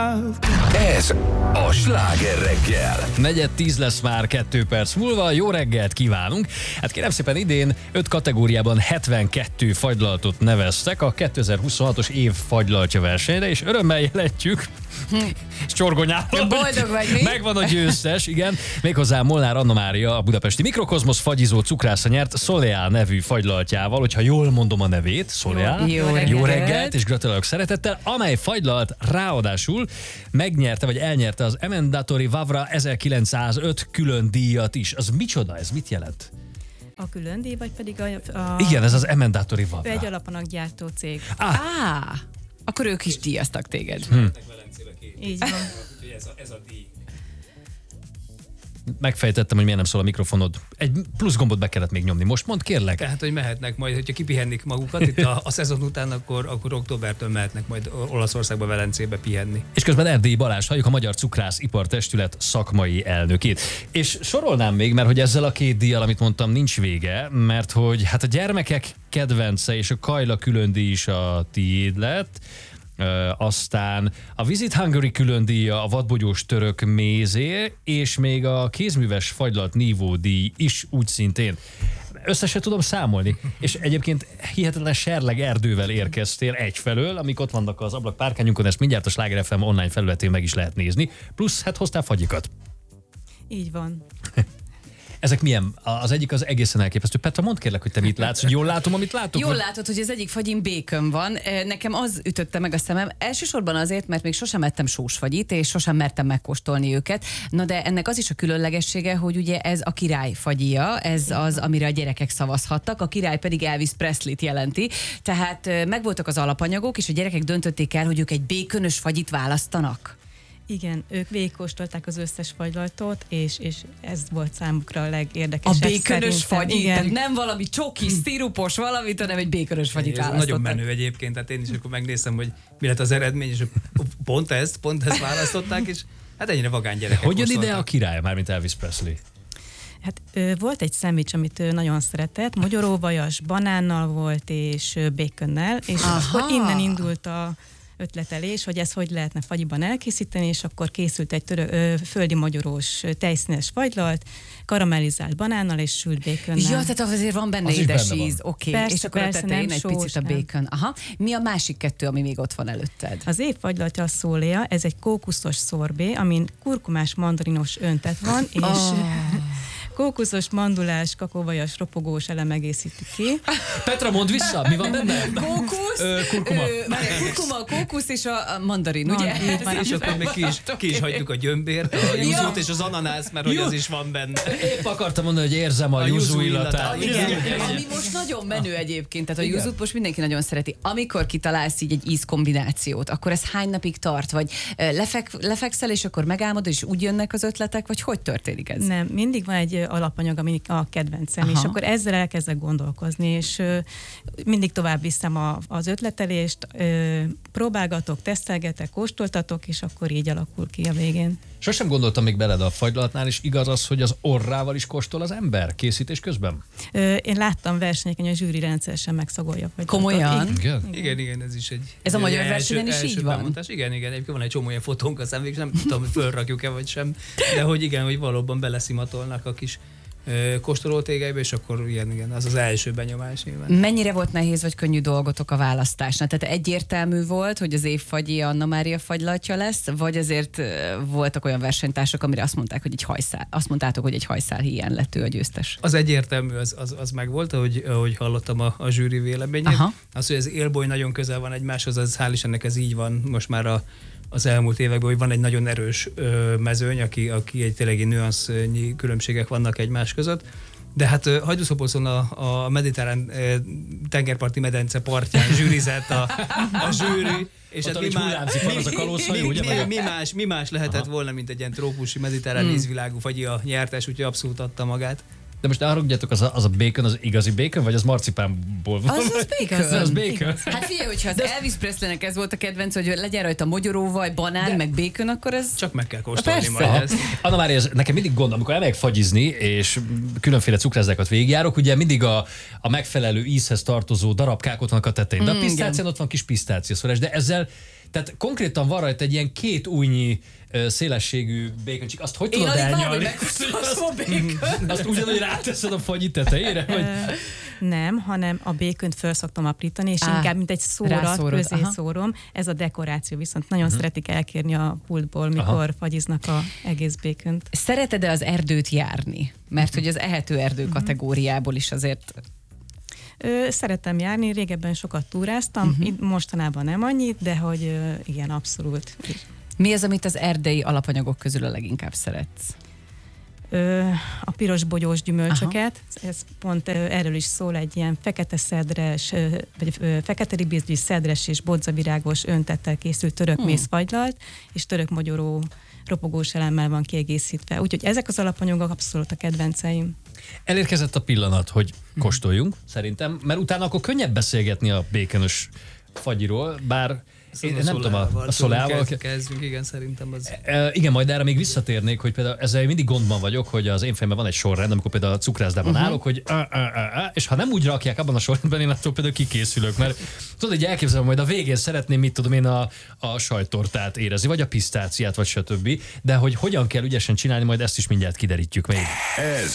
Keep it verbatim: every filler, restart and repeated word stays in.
Ez a Sláger reggel. Negyed tíz lesz már kettő perc múlva, jó reggelt kívánunk. Hát kérem szépen, idén öt kategóriában hetvenkettő fagylalatot neveztek a kétezer-huszonhatos év fagylaltja versenyre, és örömmel jelentjük, és csorgonyával, boldog vagy mi? Megvan a győztes, igen. Méghozzá Molnár Anna Mária, a budapesti Mikrokozmosz fagyizó cukrásza nyert Soleá nevű fagylaltjával, hogyha jól mondom a nevét, Soleá. Jó, jó reggelt. Jó reggelt, és gratulálok szeretettel, amely fagylalt ráadásul megnyerte, vagy elnyerte az Emendatori Vavra ezerkilencszázöt külön díjat is. Az micsoda, ez mit jelent? A külön díj, vagy pedig a... a Igen, ez az Emendatori Vavra. Egy alapanak gyártó cég. Ah. Á, akkor ők is díjaztak téged. Hm. Így van. ez, a, ez a díj. Megfejtettem, hogy miért nem szól a mikrofonod. Egy plusz gombot be kellett még nyomni. Most mondd, kérlek. Tehát, hogy mehetnek majd, hogyha kipihennik magukat itt a, a szezon után, akkor, akkor októbertől mehetnek majd Olaszországba, Velencébe pihenni. És közben Erdélyi Balázs, halljuk a Magyar Cukrász Ipartestület szakmai elnökét. És sorolnám még, mert hogy ezzel a két díjjal, amit mondtam, nincs vége, mert hogy hát a gyermekek kedvence és a Kajla külön díj is a tiéd lett. Ö, aztán a Visit Hungary külön díja, a vadbogyós török mézé, és még a kézműves fagylalt nívó díj is úgy szintén. Össze se tudom számolni. És egyébként hihetetlen serleg erdővel érkeztél egyfelől, amik ott vannak az ablakpárkányunkon, ezt mindjárt a Sláger ef em online felületén meg is lehet nézni. Plusz, hát hoztál fagyikat. Így van. Ezek milyen? Az egyik az egészen elképesztő. Petra, mondd kérlek, hogy te mit látsz, hogy jól látom, amit látok. Jól látod, hogy az egyik fagyim bacon van. Nekem az ütötte meg a szemem. Elsősorban azért, mert még sosem ettem sós fagyit, és sosem mertem megkóstolni őket. Na de ennek az is a különlegessége, hogy ugye ez a király fagyia, ez az, amire a gyerekek szavazhattak, a király pedig Elvis Presley-t jelenti. Tehát megvoltak az alapanyagok, és a gyerekek döntötték el, hogy ők egy békönös fagyit választanak. Igen, ők végigkóstolták az összes fagylaltot, és, és ez volt számukra a legérdekesebb. A békönös fagyit, igen. tehát nem valami csoki, szirupos valamit, hanem egy békönös fagyit Ez választottak. nagyon menő egyébként, tehát én is akkor megnéztem, hogy mi lett az eredmény, és pont ezt, pont ezt választották, és hát ennyire vagány gyerekek. Hogy jön ide kóstoltak. a király, mármint Elvis Presley? Hát ö, volt egy szendvics, amit ő nagyon szeretett, mogyoróvajas, banánnal volt, és ö, baconnel, és Aha. akkor innen indult a ötletelés, hogy ezt hogy lehetne fagyiban elkészíteni, és akkor készült egy törö, ö, földi mogyorós tejszínes fagylalt, karamellizált banánnal és sült baconnal. Ja, tehát azért van benne Az is édes benne van. íz, oké. Persze, És akkor a persze, tetején nem egy sós, picit a nem. bacon. Aha. Mi a másik kettő, ami még ott van előtted? Az év fagylaltja a Soleá, ez egy kókuszos szorbé, amin kurkumás mandarinos öntet van, és Oh. kókuszos, mandulás, kakaóvajas, ropogós elem egészíti ki. Petra, mondd vissza, mi van benne? Kókusz, Ö, kurkuma. Ö, várjál, kurkuma, a kókusz és a, a mandarin, Van, ugye? így van. És akkor még ki is, ki is hagytuk a gyömbért, a juzút és az ananász, mert hogy az is van benne. Épp akartam mondani, hogy érzem a, A yuzu yuzu illatát. illatát. Igen, Igen, igen, ami most nagyon menő egyébként, tehát a Igen. juzut most mindenki nagyon szereti. Amikor kitalálsz így egy ízkombinációt, akkor ez hány napig tart? Vagy ö, lefek, lefekszel, és akkor megálmodod, és úgy jönnek az ötletek, vagy hogy történik ez? Nem, mindig van egy ö, alapanyag, ami a kedvencem, Aha. és akkor ezzel elkezdek gondolkozni, és ö, mindig tovább viszem a, az ötletelést, ö, próbálgatok, tesztelgetek, kóstoltatok, és akkor így alakul ki a végén. Sosem gondoltam még beled a fagylaltnál, és igaz az, hogy az orrával is kóstol az ember készítés közben? Ö, én láttam versenyeken, hogy a zsűri rendszeresen megszagolja. Vagy Komolyan? Igen. Igen, igen, ez is egy... Ez a magyar első- versenyen is első így van? bemondás. Igen, igen, egyébként van egy csomó ilyen fotónk, aztán végig nem tudom, hogy fölrakjuk-e vagy sem, de hogy igen, hogy valóban beleszimatolnak a kis ö, kóstolótégelybe, és akkor igen, igen, az az első benyomás nyilván. Mennyire volt nehéz vagy könnyű dolgotok a választásnál? Tehát egyértelmű volt, hogy az év fagyi Anna Mária fagylaltja lesz, vagy azért ö, voltak olyan versenytársak, amire azt mondták, hogy egy hajszál, azt mondtátok, hogy egy hajszál híján lett ő a győztes? Az egyértelmű, az, az, az megvolt, ahogy, ahogy hallottam a, a zsűri véleményét. Aha. Az, hogy az élboly nagyon közel van egymáshoz, az hál' Istennek ez így van most már a, az elmúlt években, hogy van egy nagyon erős ö, mezőny, aki, aki egy tényleg nüansznyi különbségek vannak egymás között. De hát Hajdúszoposzon a, a mediterrán ö, tengerparti medence partján zsűrizett a, a zsűri, és Ott, hát mi, ahogy már, hullámzik, van az a kalózhajó, ugye? mi, mi, más, mi más lehetett Aha. volna, mint egy ilyen trópusi mediterrán Hmm. ízvilágú fagyi a nyertes, úgyhogy abszolút adta magát. De most elrugjátok, az a, az a bacon, az igazi bacon, vagy az marcipánból van? Az az bacon. Az bacon. Hát figyelj, hogyha az Elvis Presleynek ez volt a kedvenc, hogy legyen rajta mogyoróvaj, banán, de... meg bacon, akkor ez... Csak meg kell kóstolni Persze. majd Aha. ezt. Anna Mária, ez nekem mindig gond, amikor elmegyek fagyizni, és különféle cukrászdákat végigjárok, ugye mindig a, a megfelelő ízhez tartozó darabkák ott vannak a tetején. De a Mm, pisztácián ott van kis pisztáciaszorás, de ezzel Tehát konkrétan van rajta egy ilyen két újnyi ö, szélességű békoncsik. Azt hogy Én tudod alig várom, hogy elnyalni? megkóstolom a békön. Azt ugyanúgy ráteszed a fagyi tetejére? Vagy... Nem, hanem a békönt föl szoktam aprítani, és Á, inkább mint egy szórat rászórod, közé aha. szórom. Ez a dekoráció viszont nagyon uh-huh. szeretik elkérni a pultból, mikor Aha. aha. fagyiznak a egész békönt. Szereted-e az erdőt járni? Mert hogy az ehető erdő kategóriából is azért... Ö, szeretem járni, régebben sokat túráztam, uh-huh. itt mostanában nem annyit, de hogy ö, igen, abszolút. Mi az, amit az erdei alapanyagok közül a leginkább szeretsz? Ö, a piros bogyós gyümölcsöket, aha. ez pont ö, erről is szól, egy ilyen fekete szedres, ö, vagy ö, fekete ribizli, szedres és bodzavirágos öntettel készült török hmm. mézfagylalt, és török mogyoró ropogós elemmel van kiegészítve. Úgyhogy ezek az alapanyagok abszolút a kedvenceim. Elérkezett a pillanat, hogy kóstoljunk, szerintem, mert utána akkor könnyebb beszélgetni a békönös fagyiról, bár én nem tudom, a, a szolával. Kezdjünk, igen, szerintem az... E, igen, majd erre még visszatérnék, hogy például ezzel mindig gondban vagyok, hogy az én fejemben van egy sorrend, amikor például a cukrászdában uh-huh. állok, hogy a, a, a, a, és ha nem úgy rakják abban a sorrendben, én attól például kikészülök, mert tudod, hogy elképzelem, majd a végén szeretném, mit tudom én, a, a sajttortát érezni, vagy a pisztáciát, vagy stb. De hogy hogyan kell ügyesen csinálni, majd ezt is mindjárt kiderítjük még. Ez